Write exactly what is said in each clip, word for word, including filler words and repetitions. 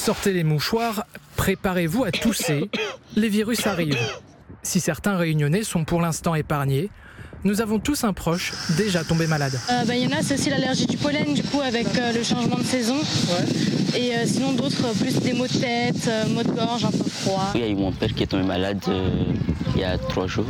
Sortez les mouchoirs, préparez-vous à tousser, les virus arrivent. Si certains Réunionnais sont pour l'instant épargnés, nous avons tous un proche déjà tombé malade. Euh, bah, y en a, c'est aussi l'allergie du pollen, du coup, avec euh, le changement de saison. Ouais. Et euh, sinon, d'autres, euh, plus des maux de tête, euh, maux de gorge, un peu froid. Il y a eu mon père qui est tombé malade euh, il y a trois jours.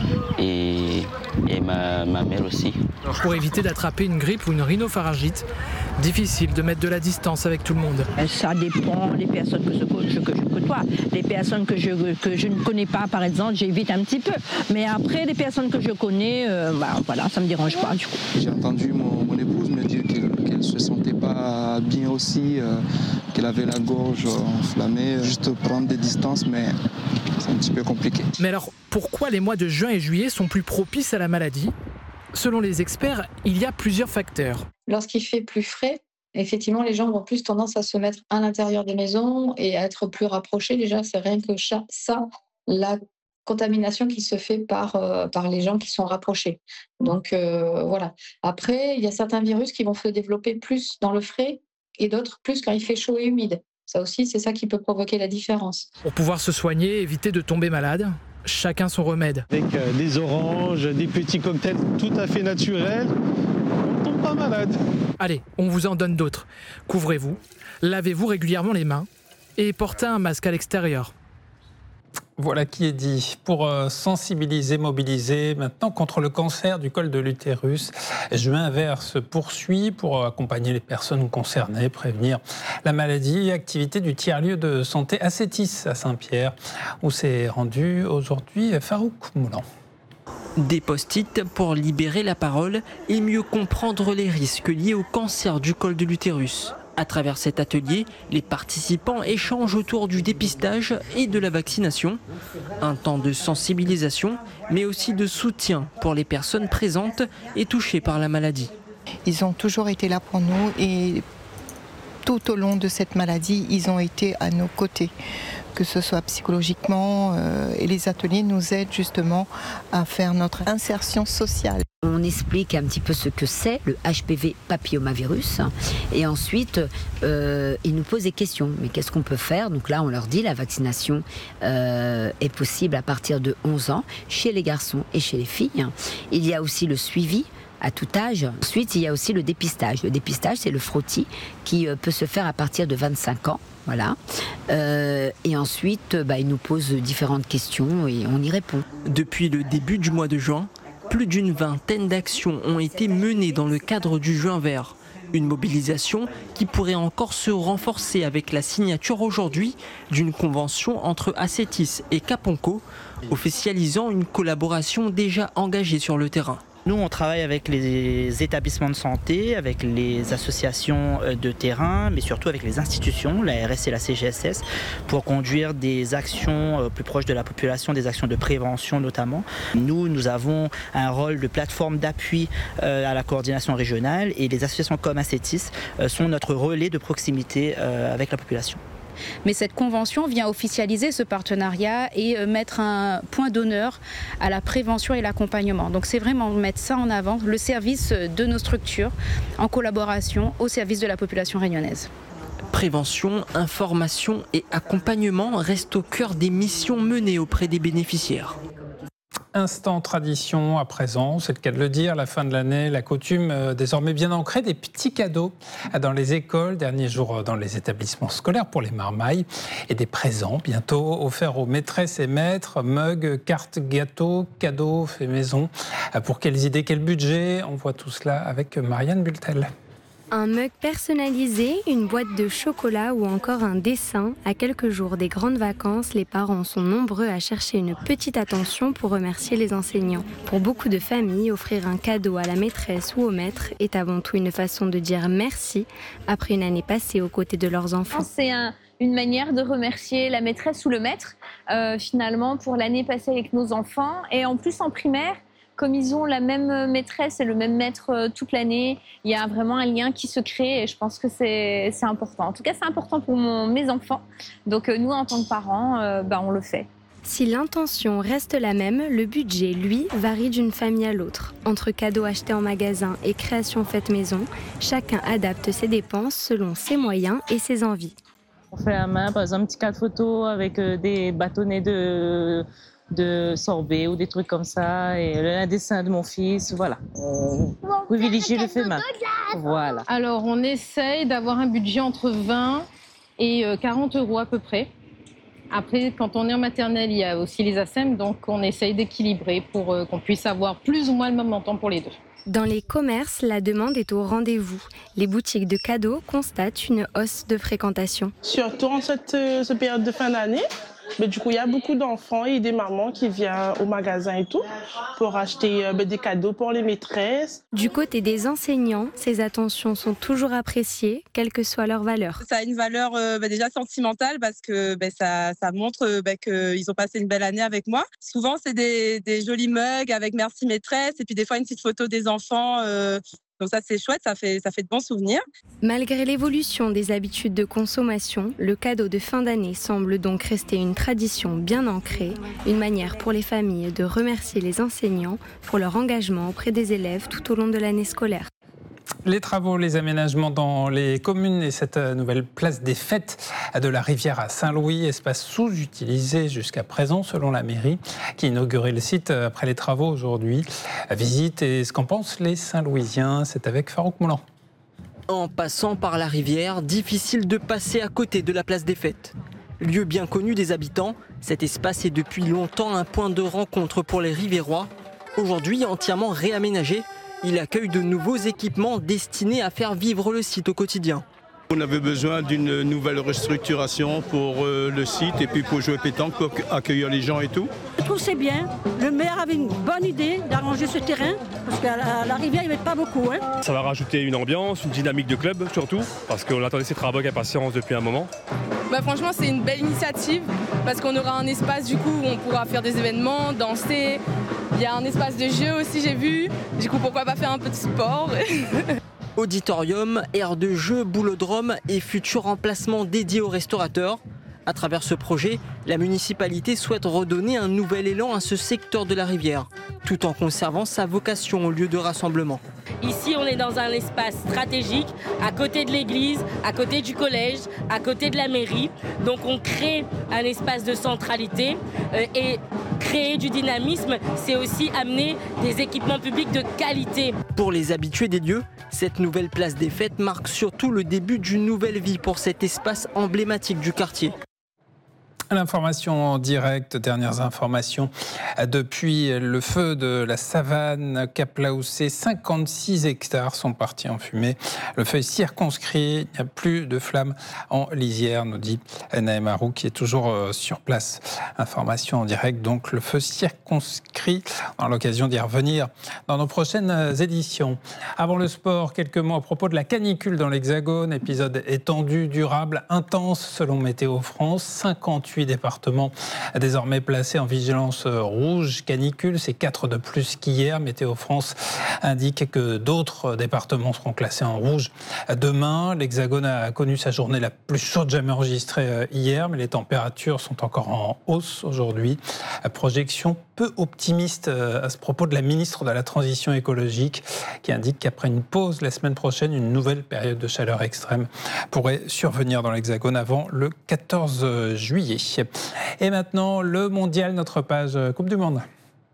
Et, et ma, ma mère aussi. Pour éviter d'attraper une grippe ou une rhinopharyngite, difficile de mettre de la distance avec tout le monde. Ça dépend des personnes que je, que je côtoie. Les personnes que je, que je ne connais pas, par exemple, j'évite un petit peu. Mais après, les personnes que je connais, euh, bah, voilà, ça ne me dérange pas du coup. J'ai entendu mon, mon épouse me dire qu'elle ne se sentait pas bien aussi, euh, qu'elle avait la gorge enflammée. Juste prendre des distances, mais c'est un petit peu compliqué. Mais alors, pourquoi les mois de juin et juillet sont plus propices à la maladie ? Selon les experts, il y a plusieurs facteurs. Lorsqu'il fait plus frais, effectivement, les gens ont plus tendance à se mettre à l'intérieur des maisons et à être plus rapprochés. Déjà, c'est rien que ça, la contamination qui se fait par, euh, par les gens qui sont rapprochés. Donc, euh, voilà. Après, il y a certains virus qui vont se développer plus dans le frais et d'autres plus quand il fait chaud et humide. Ça aussi, c'est ça qui peut provoquer la différence. Pour pouvoir se soigner, éviter de tomber malade, chacun son remède. Avec euh, des oranges, des petits cocktails tout à fait naturels, on ne tombe pas malade. Allez, on vous en donne d'autres. Couvrez-vous, lavez-vous régulièrement les mains et portez un masque à l'extérieur. Voilà qui est dit. Pour euh, sensibiliser, mobiliser maintenant contre le cancer du col de l'utérus, Juin Vert se poursuit pour accompagner les personnes concernées, prévenir la maladie. Activité du tiers-lieu de santé Assétis à Saint-Pierre, où s'est rendu aujourd'hui Farouk Moulan. Des post-it pour libérer la parole et mieux comprendre les risques liés au cancer du col de l'utérus. À travers cet atelier, les participants échangent autour du dépistage et de la vaccination. Un temps de sensibilisation, mais aussi de soutien pour les personnes présentes et touchées par la maladie. Ils ont toujours été là pour nous et tout au long de cette maladie, ils ont été à nos côtés, que ce soit psychologiquement, euh, et les ateliers nous aident justement à faire notre insertion sociale. On explique un petit peu ce que c'est le H P V papillomavirus et ensuite euh, ils nous posent des questions. Mais qu'est-ce qu'on peut faire ? Donc là on leur dit la vaccination euh, est possible à partir de onze ans chez les garçons et chez les filles. Il y a aussi le suivi à tout âge. Ensuite il y a aussi le dépistage. Le dépistage c'est le frottis qui euh, peut se faire à partir de vingt-cinq ans. Voilà. Euh, et ensuite bah, ils nous posent différentes questions et on y répond. Depuis le début du mois de juin, plus d'une vingtaine d'actions ont été menées dans le cadre du Juin Vert. Une mobilisation qui pourrait encore se renforcer avec la signature aujourd'hui d'une convention entre Assétis et Caponco, officialisant une collaboration déjà engagée sur le terrain. Nous, on travaille avec les établissements de santé, avec les associations de terrain, mais surtout avec les institutions, la R S et la C G S S, pour conduire des actions plus proches de la population, des actions de prévention notamment. Nous, nous avons un rôle de plateforme d'appui à la coordination régionale et les associations comme Assétis sont notre relais de proximité avec la population. Mais cette convention vient officialiser ce partenariat et mettre un point d'honneur à la prévention et l'accompagnement. Donc c'est vraiment mettre ça en avant, le service de nos structures en collaboration au service de la population réunionnaise. Prévention, information et accompagnement restent au cœur des missions menées auprès des bénéficiaires. Instant tradition à présent, c'est le cas de le dire, la fin de l'année, la coutume euh, désormais bien ancrée des petits cadeaux dans les écoles, dernier jour dans les établissements scolaires pour les marmailles et des présents bientôt offerts aux maîtresses et maîtres, mugs, cartes, gâteaux, cadeaux faits maison. Pour quelles idées, quel budget ? On voit tout cela avec Marianne Bultel. Un mug personnalisé, une boîte de chocolat ou encore un dessin. À quelques jours des grandes vacances, les parents sont nombreux à chercher une petite attention pour remercier les enseignants. Pour beaucoup de familles, offrir un cadeau à la maîtresse ou au maître est avant tout une façon de dire merci après une année passée aux côtés de leurs enfants. C'est un, une manière de remercier la maîtresse ou le maître, euh, finalement, pour l'année passée avec nos enfants. Et en plus, en primaire, comme ils ont la même maîtresse et le même maître toute l'année, il y a vraiment un lien qui se crée et je pense que c'est, c'est important. En tout cas, c'est important pour mon, mes enfants. Donc nous, en tant que parents, euh, bah, on le fait. Si l'intention reste la même, le budget, lui, varie d'une famille à l'autre. Entre cadeaux achetés en magasin et créations faites maison, chacun adapte ses dépenses selon ses moyens et ses envies. On fait la main, par exemple, un petit cadre photo avec euh, des bâtonnets de, de sorbet ou des trucs comme ça, et un dessin de mon fils, voilà. On privilégie le fait main. Voilà. Alors, on essaye d'avoir un budget entre vingt et quarante euros à peu près. Après, quand on est en maternelle, il y a aussi les A S E M, donc on essaye d'équilibrer pour euh, qu'on puisse avoir plus ou moins le même montant pour les deux. Dans les commerces, la demande est au rendez-vous. Les boutiques de cadeaux constatent une hausse de fréquentation. Surtout en cette, euh, cette période de fin d'année. Mais du coup, il y a beaucoup d'enfants et des mamans qui viennent au magasin et tout pour acheter euh, des cadeaux pour les maîtresses. Du côté des enseignants, ces attentions sont toujours appréciées, quelle que soit leur valeur. Ça a une valeur euh, bah, déjà sentimentale parce que bah, ça, ça montre euh, bah, qu'ils ont passé une belle année avec moi. Souvent, c'est des, des jolis mugs avec merci maîtresse et puis des fois une petite photo des enfants. Euh, Donc ça, c'est chouette, ça fait, ça fait de bons souvenirs. Malgré l'évolution des habitudes de consommation, le cadeau de fin d'année semble donc rester une tradition bien ancrée, une manière pour les familles de remercier les enseignants pour leur engagement auprès des élèves tout au long de l'année scolaire. Les travaux, les aménagements dans les communes et cette nouvelle place des fêtes de la Rivière à Saint-Louis, espace sous-utilisé jusqu'à présent selon la mairie qui inaugurait le site après les travaux aujourd'hui. Visite et ce qu'en pensent les Saint-Louisiens, c'est avec Farouk Moulan. En passant par la rivière, difficile de passer à côté de la place des fêtes. Lieu bien connu des habitants, cet espace est depuis longtemps un point de rencontre pour les Rivérois. Aujourd'hui entièrement réaménagé, il accueille de nouveaux équipements destinés à faire vivre le site au quotidien. On avait besoin d'une nouvelle restructuration pour euh, le site et puis pour jouer pétanque, pour accueillir les gens et tout. Je trouve que c'est bien. Le maire avait une bonne idée d'arranger ce terrain parce qu'à la, la rivière, ils ne mettent pas beaucoup. Hein. Ça va rajouter une ambiance, une dynamique de club surtout, parce qu'on attendait ces travaux avec impatience depuis un moment. Bah franchement, c'est une belle initiative parce qu'on aura un espace du coup où on pourra faire des événements, danser. Il y a un espace de jeu aussi, j'ai vu. Du coup, pourquoi pas faire un peu de sport. Auditorium, aire de jeu, boulodrome et futur emplacement dédié aux restaurateurs. À travers ce projet, la municipalité souhaite redonner un nouvel élan à ce secteur de la rivière, tout en conservant sa vocation au lieu de rassemblement. Ici, on est dans un espace stratégique, à côté de l'église, à côté du collège, à côté de la mairie. Donc on crée un espace de centralité euh, et créer du dynamisme, c'est aussi amener des équipements publics de qualité. Pour les habitués des lieux, cette nouvelle place des fêtes marque surtout le début d'une nouvelle vie pour cet espace emblématique du quartier. L'information en direct, dernières informations depuis le feu de la savane Cap-Laoussé, cinquante-six hectares sont partis en fumée. Le feu est circonscrit, il n'y a plus de flammes en lisière, nous dit Naïm Harou qui est toujours sur place. Information en direct, donc le feu circonscrit, on a l'occasion d'y revenir dans nos prochaines éditions. Avant le sport, quelques mots à propos de la canicule dans l'Hexagone, épisode étendu, durable, intense selon Météo France, cinquante-huit départements désormais placés en vigilance rouge canicule, c'est quatre de plus qu'hier. Météo France indique que d'autres départements seront classés en rouge demain. L'Hexagone a connu sa journée la plus chaude jamais enregistrée hier, mais les températures sont encore en hausse aujourd'hui. Projection peu optimiste à ce propos de la ministre de la Transition écologique qui indique qu'après une pause la semaine prochaine, une nouvelle période de chaleur extrême pourrait survenir dans l'Hexagone avant le quatorze juillet. Et maintenant, le mondial, notre page Coupe du Monde.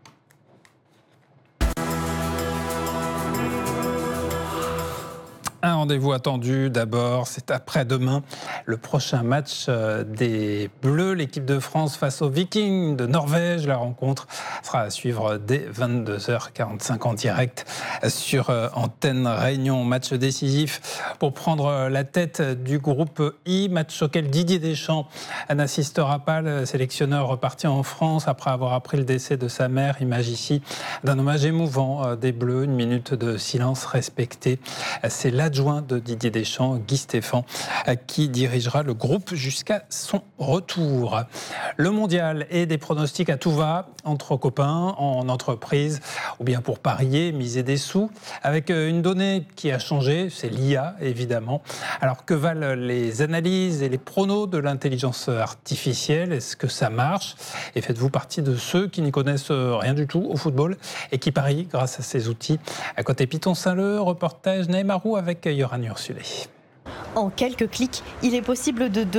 Un rendez-vous attendu d'abord, c'est après-demain, le prochain match des Bleus, l'équipe de France face aux Vikings de Norvège. La rencontre sera à suivre dès vingt-deux heures quarante-cinq en direct sur Antenne Réunion. Match décisif pour prendre la tête du groupe I, match auquel Didier Deschamps n'assistera pas. Le sélectionneur reparti en France après avoir appris le décès de sa mère. Image ici d'un hommage émouvant des Bleus, une minute de silence respectée. C'est là adjoint de Didier Deschamps, Guy Stéphane, qui dirigera le groupe jusqu'à son retour. Le mondial et des pronostics à tout va, entre copains, en entreprise, ou bien pour parier, miser des sous, avec une donnée qui a changé, c'est l'I A évidemment. Alors que valent les analyses et les pronos de l'intelligence artificielle? Est-ce que ça marche? Et faites-vous partie de ceux qui n'y connaissent rien du tout au football et qui parient grâce à ces outils? À côté Piton-Saint-Leu, reportage Naïm Harou avec Yoran Ursulé. En quelques clics, il est possible de